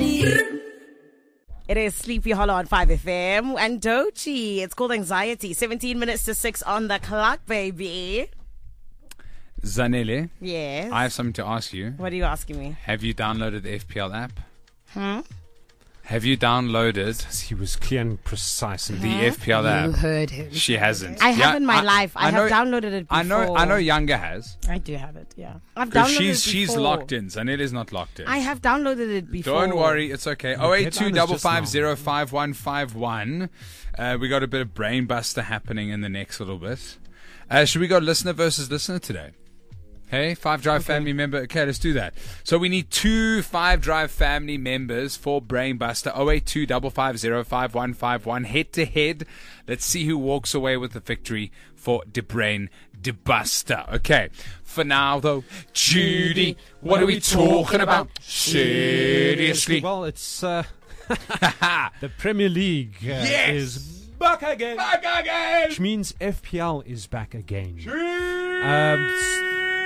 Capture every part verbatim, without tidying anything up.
It is Sleepy Hollow on five F M and Dochi. It's called Anxiety. seventeen minutes to six on the clock, baby. Zanele, Yes. I have something to ask you. What are you asking me? Have you downloaded the F P L app? Hmm? Have you downloaded He was clear and precise. the F P L app? You heard him. She hasn't. I have Yeah, in my life. I, have know- downloaded it before. I know. I know. Younger has. I do have it, yeah. I've Because downloaded she's it she's before. locked in. Zanele's not locked in. I have downloaded it before. Don't worry, it's okay. Oh eight two headline is five just five zero five one five one. Uh, we got a bit of brain buster happening in the next little bit. Uh, should we go listener versus listener today? Hey, Five Drive family member. Okay, let's do that. So we need two Five Drive family members for Brain Buster. oh eight two five five zero five one five one. Head to head. Let's see who walks away with the victory for the Brain Buster. Okay. For now, though, Judy, what are we talking about? Seriously. Well, it's uh, the Premier League uh, Yes! is back again. Back again! Which means F P L is back again. Um, s-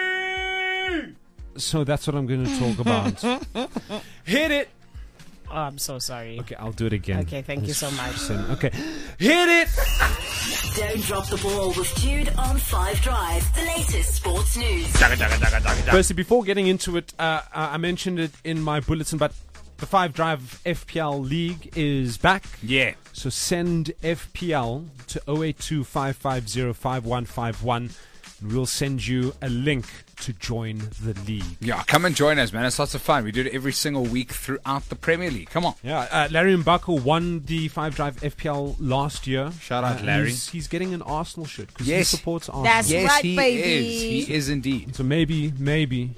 so that's what I'm going to talk about. Hit it. Oh, I'm so sorry. Okay, I'll do it again. Okay, thank you so much. Okay, hit it. Don't drop the ball with Jude on five Drive. The latest sports news. Firstly, before getting into it, uh, I mentioned it in my bulletin, but the Five Drive F P L League is back. Yeah. So send F P L to oh eight two five five zero five one five one. And we'll send you a link to join the league. Yeah, come and join us, man. It's lots of fun. We do it every single week throughout the Premier League. Come on. Yeah, uh, Larry Mbako won the Five Drive F P L last year. Shout out, Uh, Larry. He's, he's getting an Arsenal shirt because Yes. he supports Arsenal. That's Yes, right, he baby. is. He is indeed. So maybe, maybe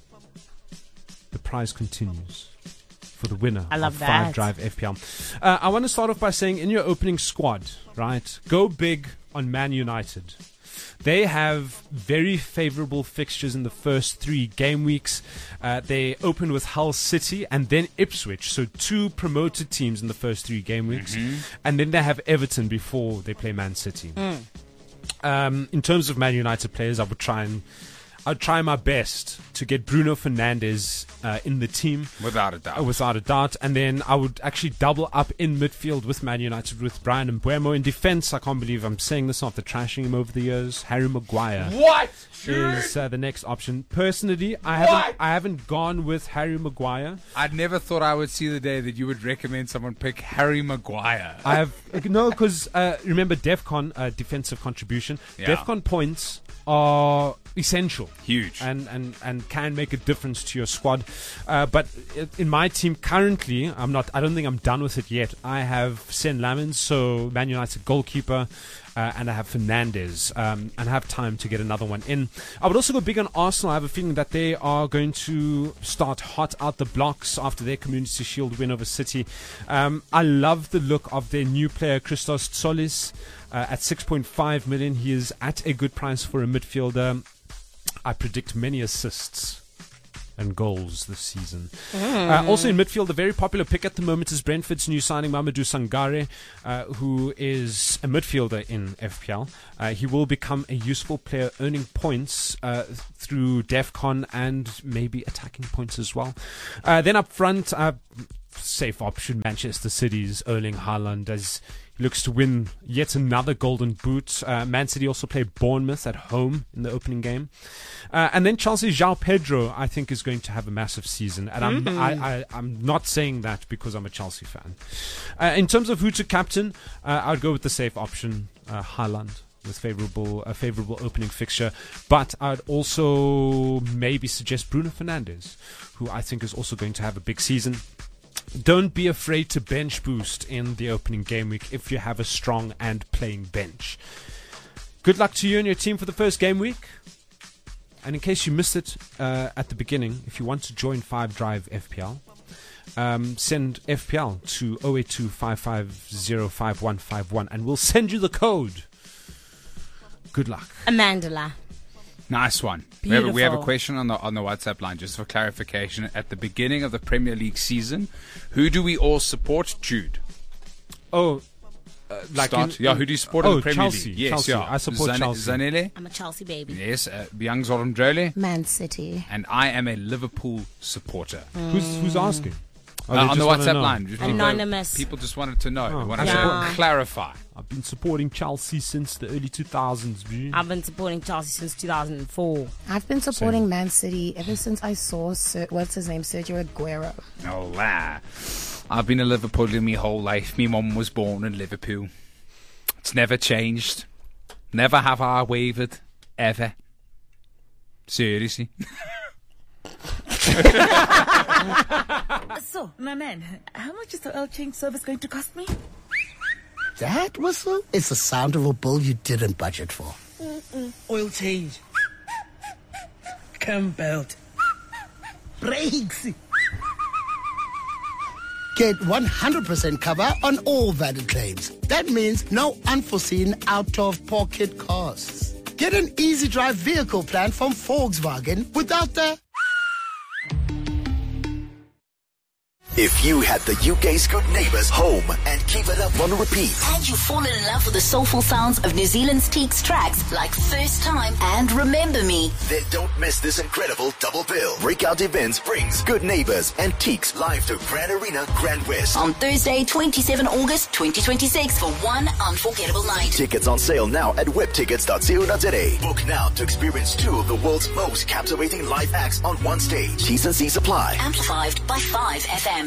the prize continues for the winner I love of that. Five Drive F P L. Uh, I want to start off by saying in your opening squad, right, go big on Man United. They have very favorable fixtures in the first three game weeks. Uh, they open with Hull City and then Ipswich. So two promoted teams in the first three game weeks. And then they have Everton before they play Man City. Um, in terms of Man United players, I would try and I'd try my best to get Bruno Fernandes uh, in the team. Without a doubt. Uh, without a doubt. And then I would actually double up in midfield with Man United with Brian Mbeumo. In defense, I can't believe I'm saying this after trashing him over the years. Harry Maguire What? is uh, the next option. Personally, I haven't I haven't gone with Harry Maguire. I'd never thought I would see the day that you would recommend someone pick Harry Maguire. I have no, because uh, remember DEFCON uh, defensive contribution. Yeah. DEFCON points are essential. Huge. and, and, and can make a difference to your squad. Uh, but i- in my team currently, I'm not. I don't think I'm done with it yet. I have Sen Lamens, so Man United goalkeeper, uh, and I have Fernandes, um, and I have time to get another one in. I would also go big on Arsenal. I have a feeling that they are going to start hot out the blocks after their Community Shield win over City. Um, I love the look of their new player Christos Tsolis. Uh, at six point five million, he is at a good price for a midfielder. I predict many assists and goals this season. Uh, also in midfield, a very popular pick at the moment is Brentford's new signing Mamadou Sangare, uh, who is a midfielder in F P L. Uh, he will become a useful player, earning points uh, through DEFCON and maybe attacking points as well. Uh, then up front, uh, safe option Manchester City's Erling Haaland, as he looks to win yet another golden boot. Uh, Man City also play Bournemouth at home in the opening game. Uh, and then Chelsea's João Pedro, I think, is going to have a massive season. And I'm, I, I, I'm not saying that because I'm a Chelsea fan. Uh, in terms of who to captain, uh, I'd go with the safe option, uh, Haaland, with favorable a favorable opening fixture. But I'd also maybe suggest Bruno Fernandes, who I think is also going to have a big season. Don't be afraid to bench boost in the opening game week if you have a strong and playing bench. Good luck to you and your team for the first game week. And in case you missed it uh, at the beginning, if you want to join Five Drive F P L, um, send F P L to oh eight two five five zero five one five one and we'll send you the code. Good luck. Amandala. Nice one. We have, a, we have a Beautiful. question on the on the WhatsApp line, just for clarification. At the beginning of the Premier League season, who do we all support, Jude? Oh, uh, like Start. in- yeah, who do you support oh, in the Premier Chelsea, League? Yes, Chelsea. yeah. I support Zan- Chelsea. Zanele? I'm a Chelsea baby. Yes. Uh, Young Zormdrole? Man City. And I am a Liverpool supporter. Who's who's asking? Oh, they Uh, on the just wanna WhatsApp know. line. Just people- Anonymous. People just wanted to know. Oh, They wanted yeah. to clarify. I've been supporting Chelsea since the early two thousands. B. I've been supporting Chelsea since two thousand four. I've been supporting Man City ever since I saw Sir, what's his name, Sergio Aguero. Oh, la. I've been a Liverpoolian my whole life. My mum was born in Liverpool. It's never changed. Never have I wavered. Ever. Seriously. So, my man, how much is the oil change service going to cost me? That whistle is the sound of a bill you didn't budget for. Oil change, cam belt, brakes. Get one hundred percent cover on all valid claims. That means no unforeseen out-of-pocket costs. Get an easy drive vehicle plan from Volkswagen without the... If you had the U K's Good Neighbours home and keep it up on repeat, And you've fallen in love with the soulful sounds of New Zealand's Teaks tracks like First Time and Remember Me. then don't miss this incredible double bill. Breakout Events brings Good Neighbours and Teaks live to Grand Arena, Grand West. On Thursday, the twenty-seventh of August, twenty twenty-six for one unforgettable night. Tickets on sale now at web tickets dot co dot za. Book now to experience two of the world's most captivating live acts on one stage. T's and C's apply. Amplified by five F M.